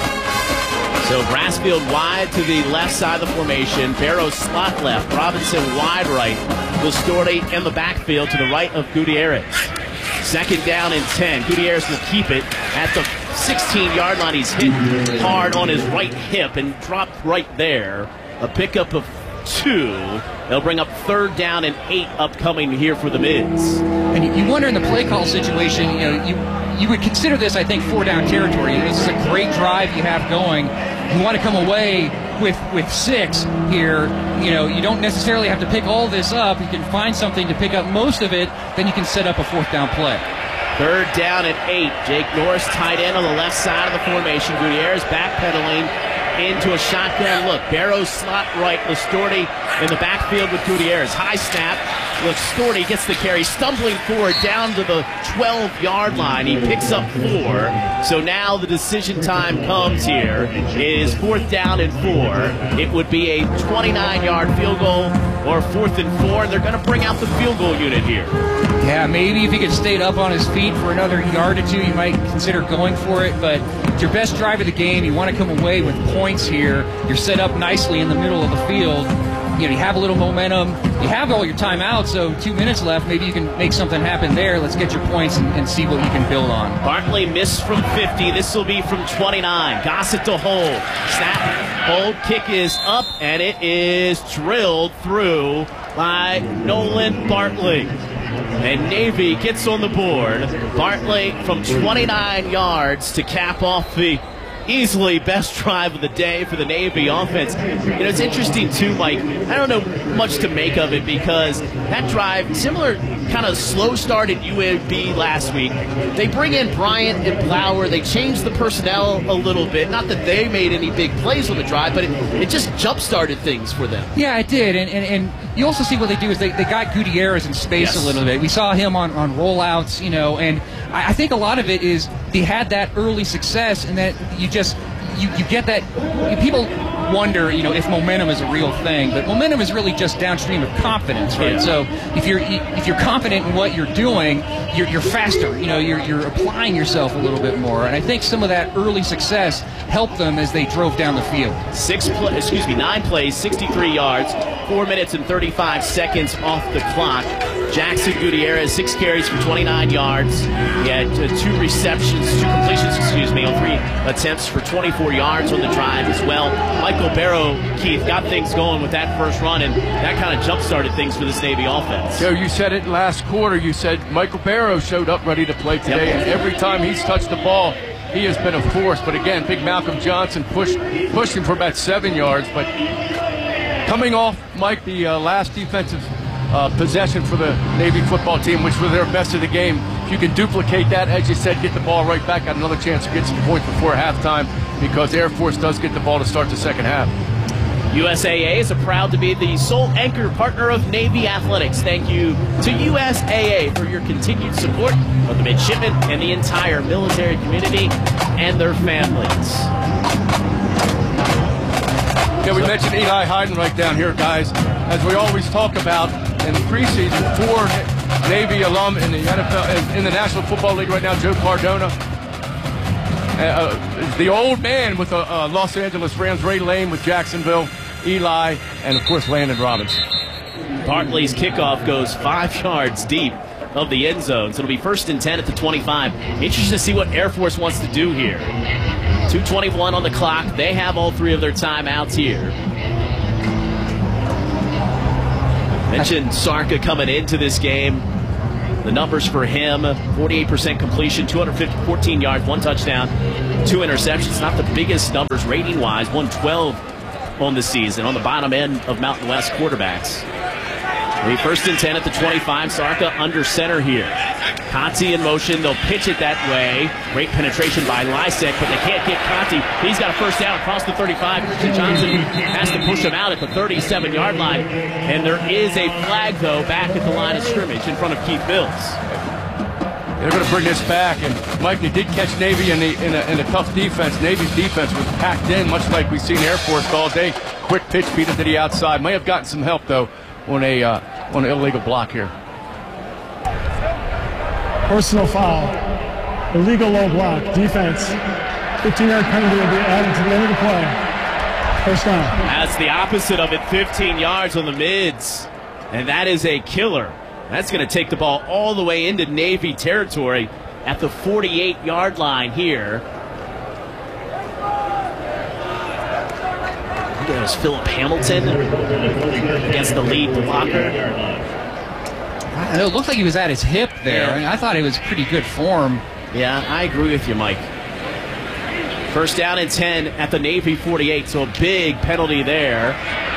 So Brassfield wide to the left side of the formation. Barrow slot left. Robinson wide right. Listorti in the backfield to the right of Gutierrez. Second down and ten. Gutierrez will keep it at the sixteen-yard line. He's hit hard on his right hip and dropped right there. A pickup of two. They'll bring up third down and eight upcoming here for the Mids. And you wonder in the play call situation, you know, you you would consider this, I think, four-down territory. This is a great drive you have going. You want to come away with with six here. You know, you don't necessarily have to pick all this up. You can find something to pick up most of it, then you can set up a fourth down play. Third down and eight. Jake Norris tight end on the left side of the formation. Gutierrez backpedaling into a shotgun look. Barrow slot right. Listorti in the backfield with Gutierrez. High snap. Listorti gets the carry, stumbling forward down to the twelve-yard line. He picks up four. So now the decision time comes here. It is fourth down and four. It would be a twenty-nine-yard field goal or fourth and four. They're going to bring out the field goal unit here. Yeah, maybe if he could stay up on his feet for another yard or two, you might consider going for it. But it's your best drive of the game. You want to come away with points here. You're set up nicely in the middle of the field. You know, you have a little momentum. You have all your timeouts, so two minutes left. Maybe you can make something happen there. Let's get your points and, and see what you can build on. Bartley missed from fifty. This will be from twenty-nine. Gossett to hold. Snap, hold, kick is up, and it is drilled through by Nolan Bartley. And Navy gets on the board. Bartley from twenty-nine yards to cap off the easily best drive of the day for the Navy offense. You know, it's interesting too, Mike. I don't know much to make of it because that drive, similar kind of slow start at U A B last week. They bring in Bryant and Blower. They changed the personnel a little bit. Not that they made any big plays on the drive, but it, it just jump-started things for them. Yeah, it did. And, and, and you also see what they do is they, they got Gutierrez in space yes. a little bit. We saw him on, on rollouts, you know, and I, I think a lot of it is he had that early success and that you just you, you get that people wonder, you know, if momentum is a real thing, but momentum is really just downstream of confidence, right? Yeah. So if you're if you're confident in what you're doing, you're, you're faster. You know, you're you're applying yourself a little bit more, and I think some of that early success helped them as they drove down the field. Six, play, excuse me, nine plays, sixty-three yards, four minutes and thirty-five seconds off the clock. Jackson Gutierrez, six carries for twenty-nine yards. He had uh, two receptions, two completions, excuse me, on three attempts for twenty-four yards on the drive as well. Michael Barrow, Keith, got things going with that first run, and that kind of jump-started things for this Navy offense. Joe, you said it last quarter. You said Michael Barrow showed up ready to play today, yep. and every time he's touched the ball, he has been a force. But again, big Malcolm Johnson pushed, pushed him for about seven yards. But coming off, Mike, the uh, last defensive uh, possession for the Navy football team, which was their best of the game, if you can duplicate that, as you said, get the ball right back, got another chance to get some points before halftime, because Air Force does get the ball to start the second half. U S A A is proud to be the sole anchor partner of Navy Athletics. Thank you to U S A A for your continued support of the midshipmen and the entire military community and their families. Yeah, we mentioned Eli Hayden right down here, guys. As we always talk about in the preseason, four Navy alum in the N F L, in the National Football League right now, Joe Cardona. uh, the old man with the uh, Los Angeles Rams, Ray Lane with Jacksonville, Eli, and of course Landon Robinson. Bartley's kickoff goes five yards deep of the end zone, so it'll be first and ten at the twenty-five. Interesting to see what Air Force wants to do here. two twenty-one on the clock. They have all three of their timeouts here. Mentioned Sarka coming into this game. The numbers for him, forty-eight percent completion, two hundred fourteen yards, one touchdown, two interceptions. Not the biggest numbers rating-wise, one twelve on the season, on the bottom end of Mountain West quarterbacks. We first and ten at the twenty-five. Sarka under center here. Conti in motion. They'll pitch it that way. Great penetration by Lysek, but they can't get Conti. He's got a first down across the thirty-five. Christian Johnson has to push him out at the thirty-seven yard line. And there is a flag, though, back at the line of scrimmage in front of Keith Mills. They're going to bring this back, and Mike, they did catch Navy in, the, in, a, in a tough defense. Navy's defense was packed in, much like we've seen Air Force all day. Quick pitch, beat it to the outside. May have gotten some help, though, on a uh, on an illegal block here. Personal foul. Illegal low block. Defense. fifteen yard penalty will be added to the end of the play. First down. That's the opposite of it. fifteen yards on the mids. And that is a killer. That's going to take the ball all the way into Navy territory at the forty-eight yard line here. There's Philip Hamilton against the lead blocker. It looked like he was at his hip there. Yeah. I mean, I thought it was pretty good form. Yeah, I agree with you, Mike. First down and ten at the Navy forty-eight, so a big penalty there.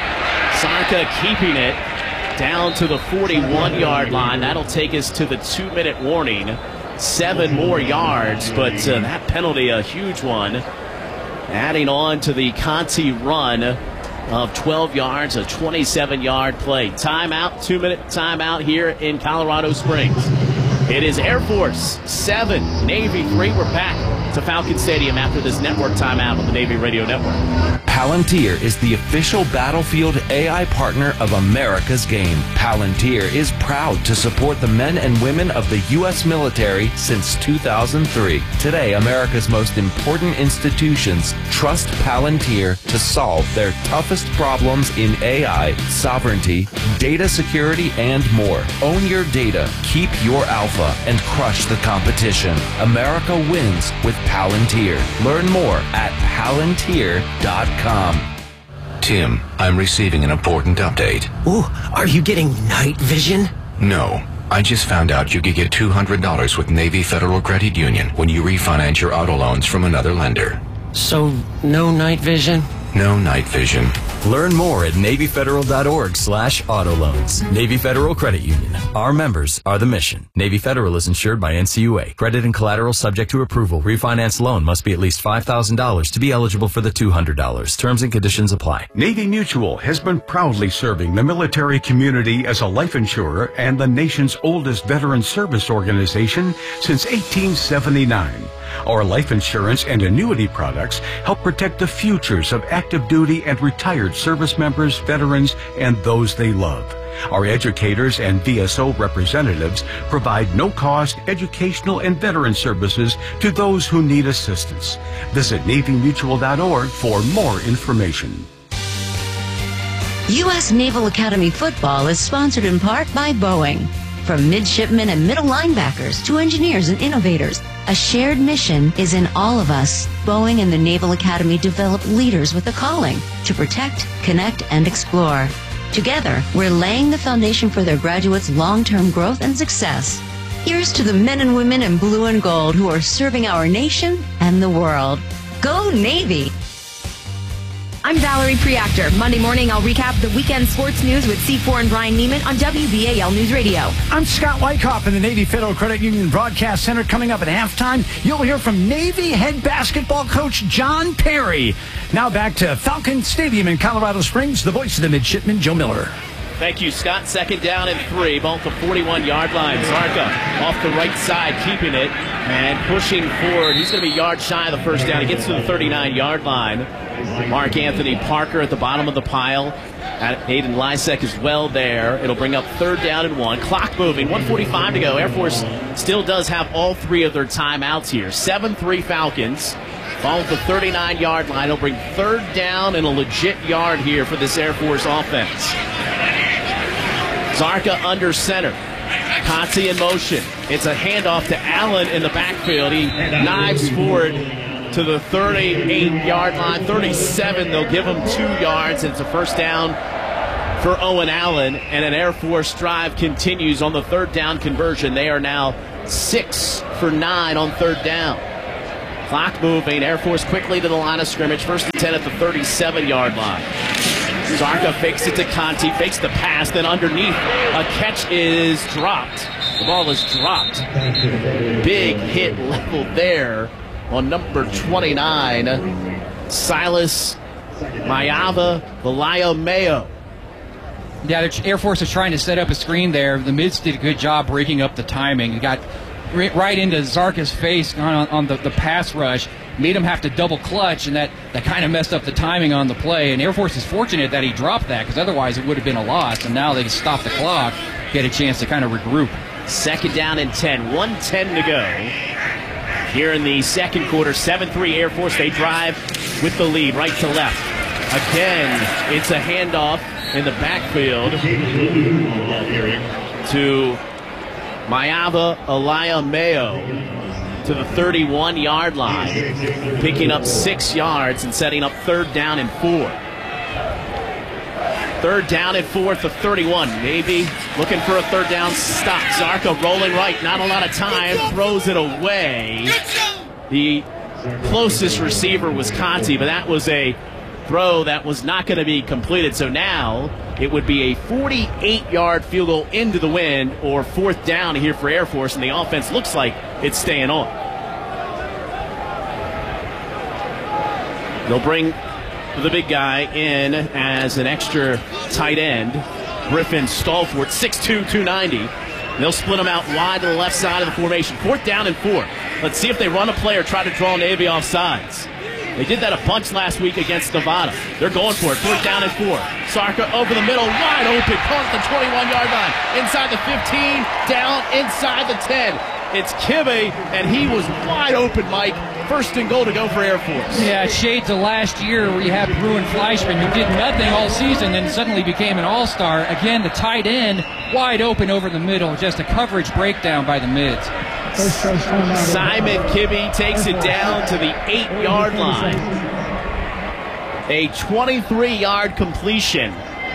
Sarka keeping it down to the forty-one yard line. That'll take us to the two minute warning. Seven more yards, but uh, that penalty, a huge one. Adding on to the Conti run of twelve yards, a twenty-seven yard play. Timeout, two minute timeout here in Colorado Springs. It is Air Force seven, Navy three. We're back to Falcon Stadium after this network timeout on the Navy Radio Network. Palantir is the official Battlefield A I partner of America's Game. Palantir is proud to support the men and women of the U S military since two thousand three. Today, America's most important institutions trust Palantir to solve their toughest problems in A I, sovereignty, data security, and more. Own your data, keep your alpha, and crush the competition. America wins with Palantir. Learn more at palantir dot com. Tim, I'm receiving an important update. Ooh, are you getting night vision? No. I just found out you could get two hundred dollars with Navy Federal Credit Union when you refinance your auto loans from another lender. So, no night vision? No night vision. Learn more at navy federal dot org slash auto loans. Navy Federal Credit Union. Our members are the mission. Navy Federal is insured by N C U A. Credit and collateral subject to approval. Refinance loan must be at least five thousand dollars to be eligible for the two hundred dollars. Terms and conditions apply. Navy Mutual has been proudly serving the military community as a life insurer and the nation's oldest veteran service organization since eighteen seventy-nine. Our life insurance and annuity products help protect the futures of active duty and retired service members, veterans, and those they love. Our educators and V S O representatives provide no-cost educational and veteran services to those who need assistance. Visit navy mutual dot org for more information. U S Naval Academy football is sponsored in part by Boeing. From midshipmen and middle linebackers to engineers and innovators, a shared mission is in all of us. Boeing and the Naval Academy develop leaders with a calling to protect, connect, and explore. Together, we're laying the foundation for their graduates' long-term growth and success. Here's to the men and women in blue and gold who are serving our nation and the world. Go Navy! I'm Valerie Preactor. Monday morning, I'll recap the weekend sports news with C four and Brian Neiman on W B A L News Radio. I'm Scott Wyckoff in the Navy Federal Credit Union Broadcast Center. Coming up at halftime, you'll hear from Navy head basketball coach John Perry. Now back to Falcon Stadium in Colorado Springs, the voice of the midshipman, Joe Miller. Thank you, Scott. Second down and three. Ball at the forty-one yard line. Sarka off the right side, keeping it and pushing forward. He's going to be yard shy of the first down. He gets to the thirty-nine yard line. Mark Anthony Parker at the bottom of the pile. Aiden Lysek is well there. It'll bring up third down and one. Clock moving. one forty-five to go. Air Force still does have all three of their timeouts here. seven three Falcons. Ball at the thirty-nine-yard line. He'll bring third down and a legit yard here for this Air Force offense. Zarka under center. Conti in motion. It's a handoff to Allen in the backfield. He knives forward to the thirty-eight-yard line. thirty-seven, they'll give him two yards, and it's a first down for Owen Allen. And an Air Force drive continues on the third down conversion. They are now six for nine on third down. Clock moving. Air Force quickly to the line of scrimmage. First and ten at the thirty-seven-yard line. Zarka fakes it to Conti, fakes the pass, then underneath, a catch is dropped. The ball is dropped. Big hit level there on number twenty-nine, Silas Mayava Valaya Mayo. Yeah, the Air Force is trying to set up a screen there. The mids did a good job breaking up the timing. It got right into Zarka's face on, on the, the pass rush, made him have to double clutch, and that, that kind of messed up the timing on the play. And Air Force is fortunate that he dropped that, because otherwise it would have been a loss. And now they can stop the clock, get a chance to kind of regroup. Second down and ten, one ten to go. Here in the second quarter, seven three Air Force. They drive with the lead, right to left. Again, it's a handoff in the backfield to Mayava Alaya Mayo to the thirty-one-yard line, picking up six yards and setting up third down and four. Third down and four at the thirty-one. Maybe looking for a third down stop. Zarka rolling right, not a lot of time, throws it away. The closest receiver was Conti, but that was a throw that was not going to be completed. So now it would be a forty-eight-yard field goal into the wind, or fourth down here for Air Force, and the offense looks like it's staying on. They'll bring the big guy in as an extra tight end, Griffin Stallford, six two, two ninety. They'll split him out wide to the left side of the formation. Fourth down and four. Let's see if they run a play or try to draw Navy off sides. They did that a bunch last week against Nevada. They're going for it. Fourth down and four. Zarka over the middle, wide open, caught at the twenty-one-yard line. Inside the fifteen, down inside the ten. It's Kibbe, and he was wide open, Mike. First and goal to go for Air Force. Yeah, shades of last year where you had Bruin Fleischman, who did nothing all season and suddenly became an all-star. Again, the tight end, wide open over the middle. Just a coverage breakdown by the mids. Simon Kibbe takes it down to the eight-yard line. A twenty-three-yard completion.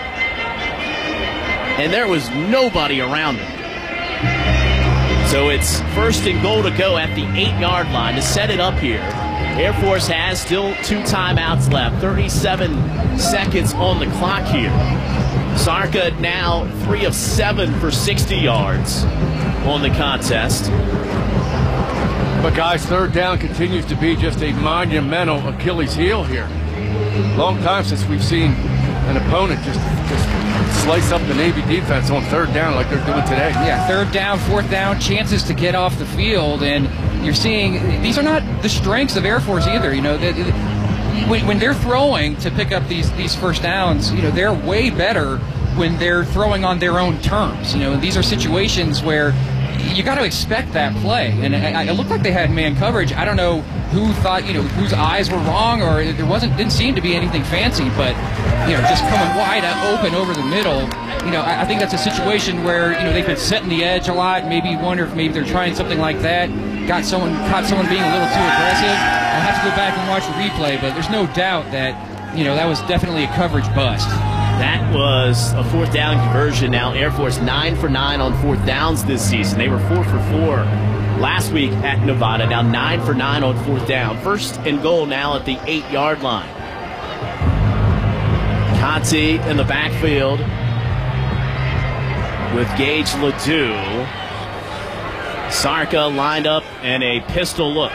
And there was nobody around him. So it's first and goal to go at the eight-yard line to set it up here. Air Force has still two timeouts left. thirty-seven seconds on the clock here. Zarka now three of seven for sixty yards on the contest. But guys, third down continues to be just a monumental Achilles heel here. Long time since we've seen an opponent just, just slice up the Navy defense on third down like they're doing today. Yeah, third down, fourth down, chances to get off the field, and you're seeing these are not the strengths of Air Force either. You know, they, they, when, when they're throwing to pick up these these first downs, you know, they're way better when they're throwing on their own terms. You know, these are situations where you got to expect that play, and it, it looked like they had man coverage. I don't know who thought, you know, whose eyes were wrong, or there wasn't didn't seem to be anything fancy, but you know, just coming wide open over the middle. You know, I, I think that's a situation where, you know, they've been setting the edge a lot. Maybe you wonder if maybe they're trying something like that. Got someone caught someone being a little too aggressive. I'll have to go back and watch the replay, but there's no doubt that, you know, that was definitely a coverage bust. That was a fourth down conversion. Now Air Force nine for nine on fourth downs this season. They were four for four last week at Nevada. Now nine for nine on fourth down. First and goal now at the eight-yard line. Conti in the backfield with Gage Ledoux. Zarka lined up and a pistol look.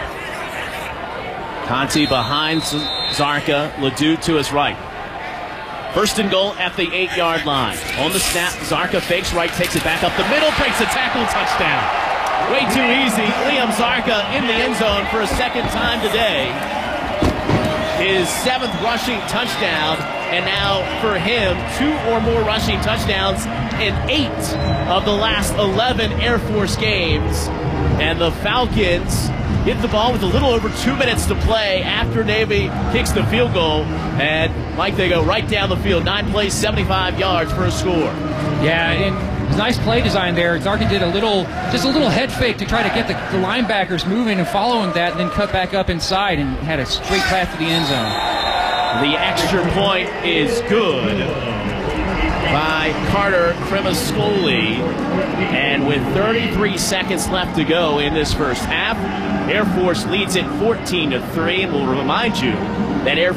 Conti behind Zarka. Ledoux to his right. First and goal at the eight-yard line. On the snap, Zarka fakes right, takes it back up the middle, breaks a tackle, touchdown. Way too easy. Liam Zarka in the end zone for a second time today. His seventh rushing touchdown, and now for him, two or more rushing touchdowns in eight of the last eleven Air Force games. And the Falcons hit the ball with a little over two minutes to play after Navy kicks the field goal. And, Mike, they go right down the field. Nine plays, seventy-five yards for a score. Yeah, and nice play design there. Zarkin did a little, just a little head fake to try to get the, the linebackers moving and following that, and then cut back up inside and had a straight path to the end zone. The extra point is good by Carter Cremascoli. And with thirty-three seconds left to go in this first half, Air Force leads it fourteen to three, and we'll remind you that Air